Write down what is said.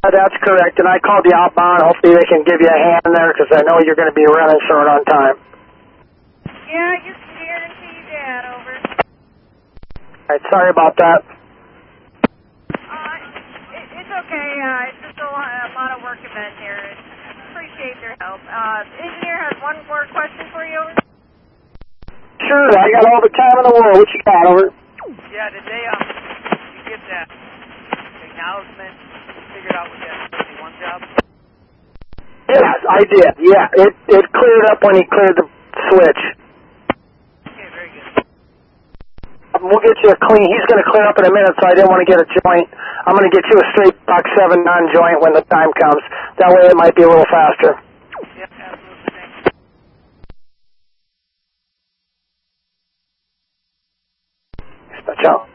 That's correct, and I called the outbound. Hopefully they can give you a hand there because I know you're going to be running short on time. Yeah, I can guarantee that, over. All right, sorry about that. It's okay. It's just a lot of work event here. Appreciate your help. Engineer has one more question for you, over. Sure, I got all the time in the world. What you got, over? Yeah, did they, you get that acknowledgement figured out with that 51 job? Yes, I did. Yeah, it cleared up when he cleared the switch. Okay, very good. We'll get you a clean. He's going to clear up in a minute, so I didn't want to get a joint. I'm going to get you a straight Box 7 non-joint when the time comes. That way it might be a little faster. Yep, absolutely. Thanks. Ciao.